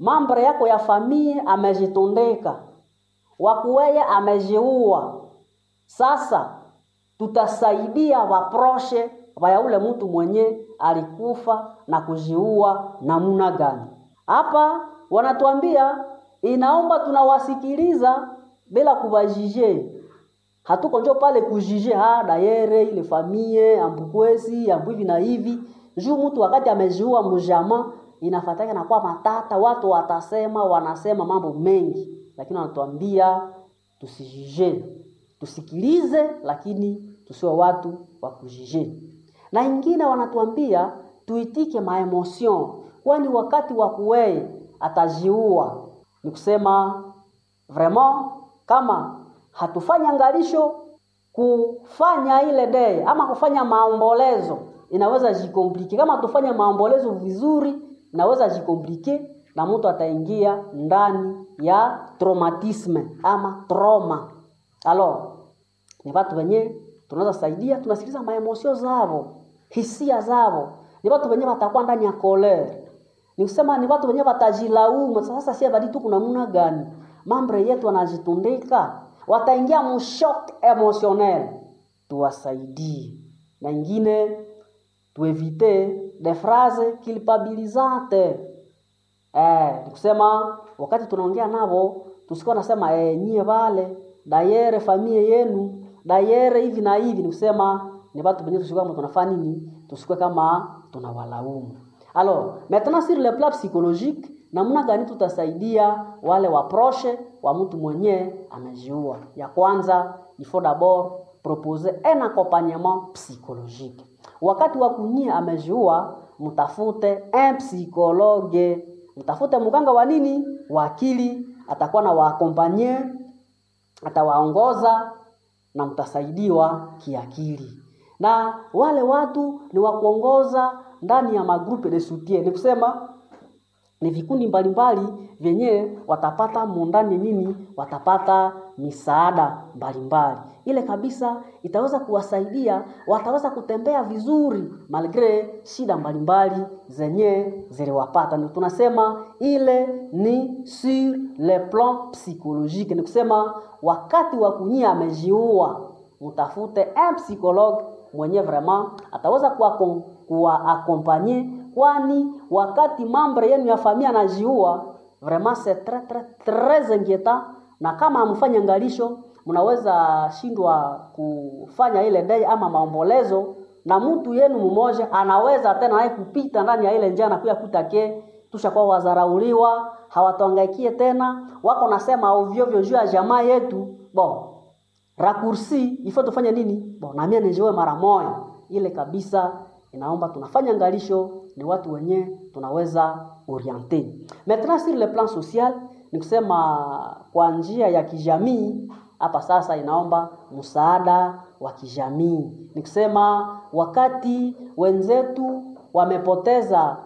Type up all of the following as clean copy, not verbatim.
mambre yako ya familia amejitondeka, wakuweye amejiua. Sasa tutasaidia waproshe wa ule mtu mwenye alikufa na kujiua namna gani? Hapa wanatuambia inaomba tunawasikiliza bila kubajije. Hatuko njoo pale kujije dayere ile familia ambukwezi ambuvi na hivi. Juu mtu wakati amejiua mjama inafataka na kwa matata, watu watasema wanasema mambo mengi, lakini wanatuambia tusijije. Tusikilize lakini tusiwe watu wa kujije. Na ingine wanatuambia tuitike maemotion, kwani wakati wa kuweye atajiua ni kusema vraiment kama hatufanya angalisho kufanya ile day ama kufanya maombolezo inaweza jikomplike. Kama tufanya maombolezo vizuri inaweza jikomplike na mtu ataingia ndani ya traumatisme ama trauma. Alors ni watu wenye tunaweza saidia, tunasikiliza maemotion zao, hisia zao. Ni watu wenye watakuwa ndani ya colère. Ni kusema ni watu wenye watajilaumu. Sasa si bali tu kuna namna gani mambo yetu yanajitundika, wataingia mu shock emotionnel. Tuwasaidie. Na ingine tuevite des phrases culpabilisantes. Ni kusema wakati tunaongea nao tusikuwa nasema nyie wale dayere familia yenu dayere hivi na hivi. Ni kusema ni watu wenye tusikuwa tunafanya nini, tusikuwe kama tunawalaumu. Alors maintenant sur le plan psychologique, namna gani tutasaidia wale waproche wa mtu mwenye amejiua? Ya kwanza, il faut d'abord proposer un accompagnement psychologique. Wakati wa kunyia amejiua, mtafute un psychologue, mtafute mganga wa nini, wa akili, atakuwa na waakompanye, atawaongoza na mtasaidiwa kiakili. Na wale watu ni wa kuongoza ndani ya magrupe de soutien. Ni kusema ni vikundi mbalimbali vyenye watapata mundani nini, watapata misaada mbalimbali. Ile kabisa itaweza kuwasaidia, wataweza kutembea vizuri malgré shida mbalimbali zenye ziliwapata. Ni tunasema ile ni sur le plan psychologique. Ni kusema wakati wa kunyia amejiua, mtafute un psychologue mwenye vraiment ataweza kuwa accompagner, kwani wakati membre yenu ya familia anajiua vraiment c'est très inquiétant. Na kama amfanya angalisho mnaweza shindwa kufanya ile day ama maombolezo, na mtu yenu mmoja anaweza tena naye kupita ndani ya ile njia na kuya kutake tushakuwa wazarauliwa, hawatangaikie tena, wako nasema ovyo ovyo juu ya jamaa yetu. Bon, raccourci il faut tufanye nini? Bon, na mimi nijoe mara moja. Ile kabisa inaomba tunafanya angalisho, ni watu wenye tunaweza orienter. Maintenant sur le plan social, ni kusema kwa njia ya kijamii, hapa sasa inaomba msaada wa kijamii. Ni kusema wakati wenzetu wamepoteza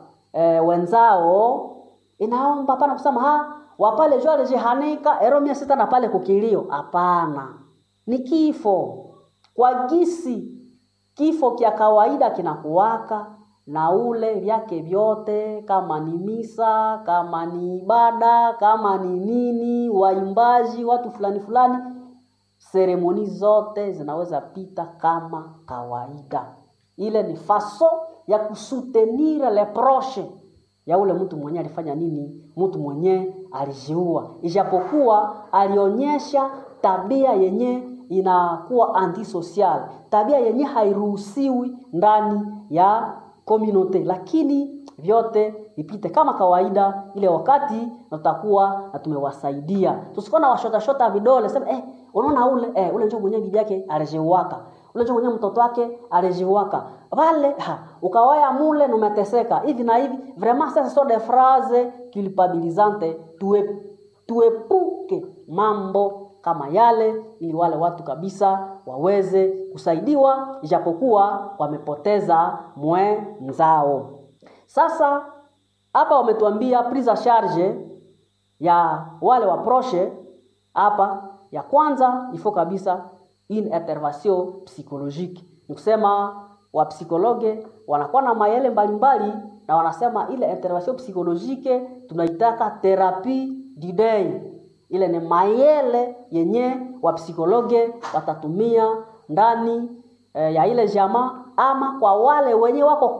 wenzao, inaomba hapana kusema wapale jwale jehanika eromia sita na pale kukilio. Hapana, ni kifo. Kwa gisi kifo kia kawaida kinakuwaka na ule vyake vyote, kama ni misa, kama ni ibada, kama ni nini, waimbaji, watu fulani fulani, seremoni zote zinaweza pita kama kawaida. Ile ni faso ya kusutenir le proche ya ule mtu mwenye alifanya nini, mtu mwenye alijiua, ijapokuwa alionyesha tabia yenye inakuwa antisocial, tabia yenye hairuhusiwi ndani ya community, lakini vyote ipite kama kawaida ile wakati tutakuwa na tumewasaidia. Tusikona washota vidole sema unaona ule njoo mwenye bibi yake alijiwaka, ule njoo mwenye mtoto wake alijiwaka, wale ukawaya mule numeteseka hivi na hivi. Vraiment ça sont des phrases culpabilisantes. Tuepuke mambo kama yale, ili wale watu kabisa waweze kusaidiwa ijapokuwa wamepoteza mwenzao. Sasa hapa wametuambia prise en charge ya wale waproche. Hapa ya kwanza il faut kabisa une intervention psychologique. Ni kusema wa psikologe wanakuwa na mayele mbalimbali na wanasema ile intervention psychologique tunaitaka thérapie du deuil. Ile ni mayele yenye wa psikologe watatumia ndani ya ile jamaa ama kwa wale wenye wako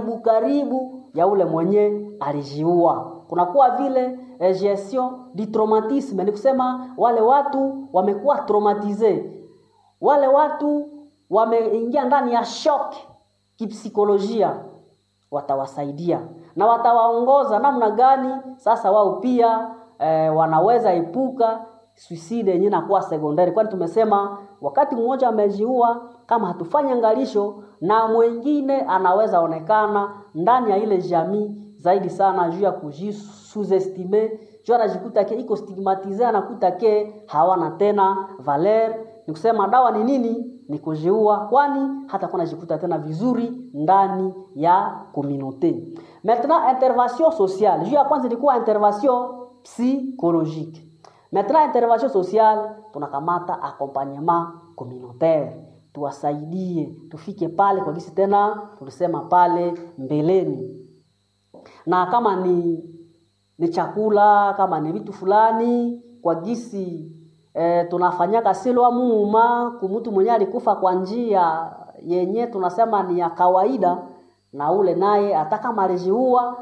karibu ya ule mwenye alijiua. Kunakuwa vile gestion du traumatisme, ni kusema wale watu wamekuwa traumatisé, wale watu wameingia ndani ya shock kipsikolojia, watawasaidia na watawaongoza namna gani sasa wao pia wanaweza epuka suicide yenyewe inakuwa secondary. Kwani tumesema wakati mmoja amejiua, kama hatufanya angalisho na mwingine anaweza onekana ndani ya ile jamii zaidi sana juu ya kujisous-estimer, juu anajikuta ke iko stigmatizé, anakuta ke hawana tena valeur. Ni kusema dawa ni nini? Ni kujiua, kwani hata kuna jikuta tena vizuri ndani ya communauté. Maintenant intervention sociale. Juu ya kwanza ilikuwa intervention psychologique. Maintenant intervention sociale tunakamata accompagnement communautaire. Tuwasaidie tufike pale kwa gisi tena tulisema pale mbeleni. Na kama ni chakula, kama ni vitu fulani kwa gisi tunafanyaka silwa muuma kumutu mwenye alikufa kwa njia yenye tunasema ni ya kawaida, na ule naye ataka malijiua,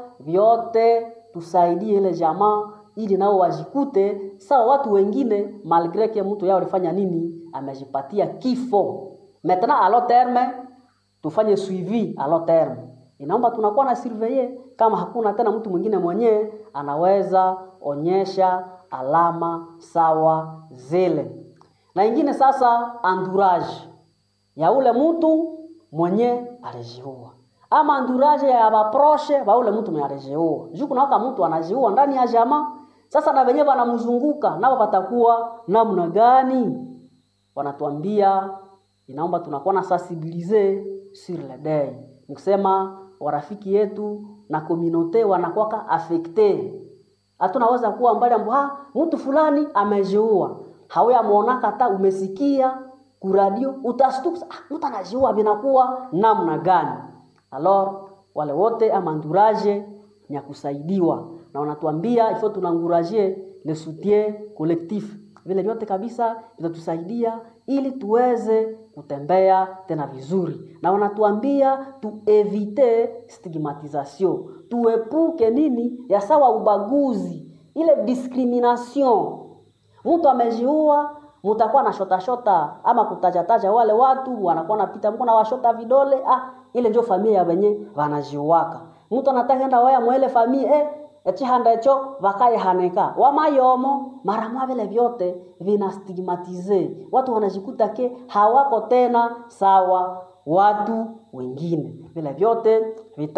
vyote tusaidie ile jamaa ili nao wajikute sawa watu wengine, malgré que mtu yao alifanya nini, amejipatia kifo. Maintenant à long terme tufanye suivi à long terme. Inaomba tunakuwa na surveiller kama hakuna tena mtu mwingine mwenye anaweza onyesha alama sawa zile. Na ingine sasa entourage ya ule mtu mwenye alijiua, ama entourage ya baproche ba ule mtu mwenye alijiua. Juu kuna waka mtu anajiua ndani ya jamaa, sasa na wenyewe wanamzunguka nao watakuwa namna gani? Wanatuambia inaomba tunakuwa na sensibiliser sur le deuil. Nikisema warafiki yetu na communauté wanakuwa affecté. Hatunaweza kuwa mbali ambapo mtu fulani amejiua, hauya muonaka hata umesikia ku radio utastuka, mtu anajiua binakuwa namna gani? Alors wale wote ama entourage ni kusaidiwa, na wanatuambia ifo tunanguraje le soutien collectif. Vile vyote kabisa vitatusaidia ili tuweze kutembea tena vizuri. Na wanatuambia tuevite stigmatisation, tuepuke nini ya sawa ubaguzi, ile discrimination. Mtu amejiua, mtakuwa na shota ama kutajataja wale watu wanakuwa napita mko na washota vidole, ile ndio familia ya wenye wanajiuaka. Mtu anataka enda waya mwele familia eti handa echo vakaye haneka wamayomo mara mwa vile vyote vina stigmatize. Watu wanajikuta ke hawako tena sawa watu wengine, vile vyote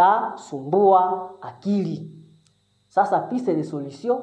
vitasumbua akili. Sasa piste de solution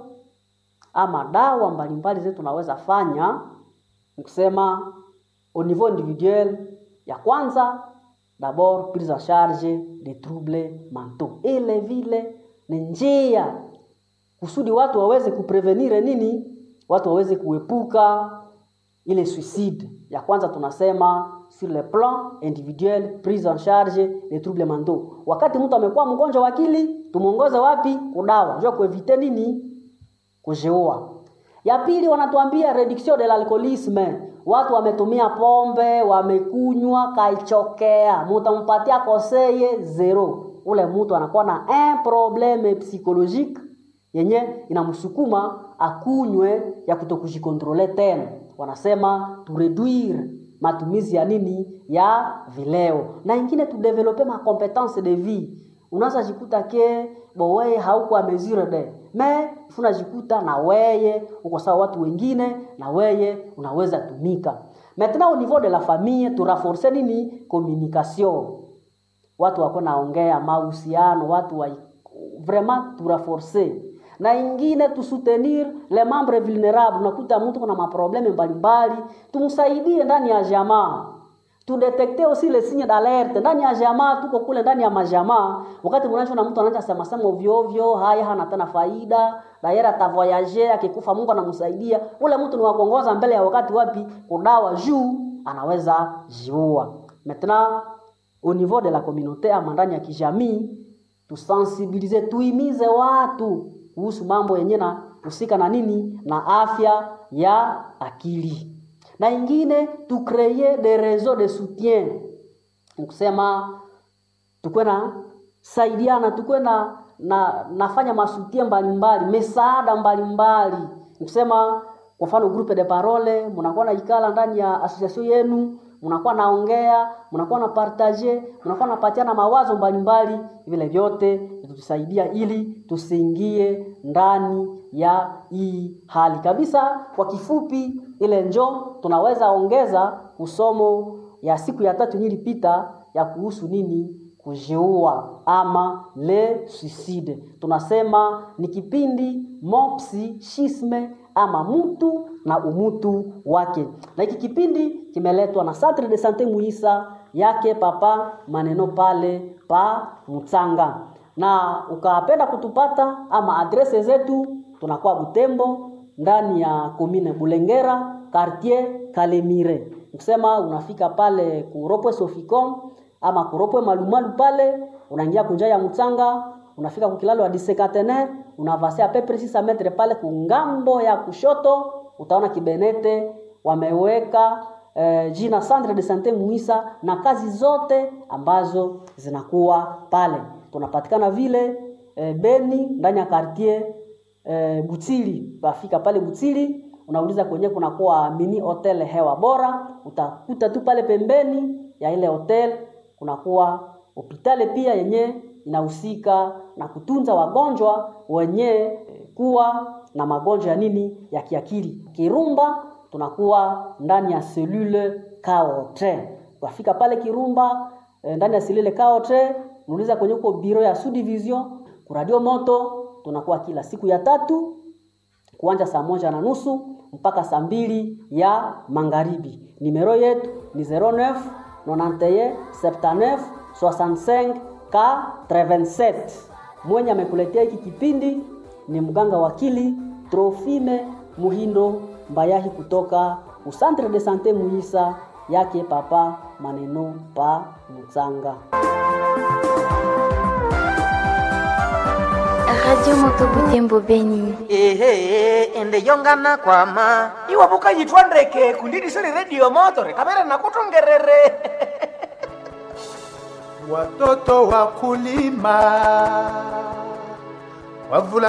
ama dawa mbalimbali zetu tunaweza fanya, nikisema au niveau individuel. Ya kwanza d'abord prise en charge des troubles mentaux. Ile vile ni njia kusudi watu waweze kuprevenire nini, watu waweze kuepuka ile suicide. Ya kwanza tunasema sur le plan individuel prise en charge des troubles mentaux. Wakati mtu amekuwa mgonjwa wa akili, tumuongoze wapi? Kudawa, ndio kuevite nini, kujiua. Ya pili wanatuambia réduction de l'alcoolisme. Watu wametumia pombe, wamekunywa, kaichokea, mtampatia koseye 0. Ule mtu anakuwa na un problème psychologique yenye inamsukuma akunywe ya kutokujikontrole tena. Wanasema tu réduire matumizi ya nini, ya vileo. Na ingine tu développer ma compétence de vie. Unaweza jikuta ke wewe hauko mesure de, mais unajikuta na wewe uko sawa watu wengine, na wewe unaweza tumika. Maintenant au niveau de la famille tu renforcer nini, communication. Watu wako naongea mahusiano, watu wa vraiment tu renforcer. Na ingine tu soutenir les membres vulnérables. Unakuta mtu kuna maprobleme mbalimbali, tumsaidie ndani ya jamaa. Tu detecter aussi les signes d'alerte ndani ya jamaa. Tuko kule ndani ya majamaa, wakati mnaona mtu anaanza sema ovyo ovyo, haya hana tena faida, daira atavoyager, akikufa Mungu anamsaidia, ule mtu ni wakuongoza mbele ya wakati wapi kudawa juu anaweza jiua. Maintenant au niveau de la communauté ama ndani ya kijamii tusensibilize, tuimize watu kuhusu mambo yenye na husika na nini na afya ya akili. Na ingine tu créer des réseaux de soutien. Kusema tukwe na saidiana, tukwe na nafanya masutia mbalimbali, misaada mbalimbali. Kusema kwa mfano groupe de parole, mnakuwa na ikala ndani ya association yenu, mnakuwa naongea, mnakuwa na partager, mnakuwa napatiana mawazo mbalimbali, vile vyote vitusaidia ili tusiingie ndani ya hii hali kabisa. Kwa kifupi, ile njo tunaweza ongeza usomo ya siku ya 3 iliyopita ya kuhusu nini kujiua ama le suicide. Tunasema ni kipindi mopsichisme ama mtu na umutu wake. Na hiki kipindi kimeletwa na Centre de Santé Muisa yake Papa Maneno pale pa Mutsanga. Na ukapenda kutupata ama adrese zetu, tunakuwa Butembo ndani ya commune Bulengera, quartier Kalemire. Ukisema unafika pale Kuropwe Soficom ama Kuropwe Malumalu pale, unaingia kunja ya Mutsanga, unafika kukilalo wa Disekatene, unavasia pepe 6 metre pale kungambo ya kushoto, utaona kibenete wameweka jina Centre de Santé Muisa na kazi zote ambazo zinakuwa pale. Tunapatikana vile Beni ndani ya quartier Butili. Bafika pale Butili, unauliza kwenye kunakuwa mini hotel Hewa Bora, utakuta tu pale pembeni ya ile hotel kunakuwa hospitali pia yenye inahusika na kutunza wagonjwa wenye kuwa na magonjwa ya nini ya kiakili. Kirumba tunakuwa ndani ya cellule Kaotre. Wafika pale Kirumba ndani ya cellule Kaotre, muuliza kwenye uko biro ya subdivision ku Radio Moto, tunakuwa kila siku ya 3 kuanza saa 1:30 mpaka saa 2 ya magharibi. Nimero yetu ni 09 91 79 65 87. Mwenye amekuletea hiki kipindi ni mganga wakili Trofime Muhindo Mbayahi kutoka Centre de Santé Muisa yake Papa Maneno pa Mutsanga. Radio Moto Butembo Beni. Ende yongana kwa ma. Iwa buka yitwandeke kundidi siri Radio Moto rekabere na kutongerere. Watoto wakulima wavula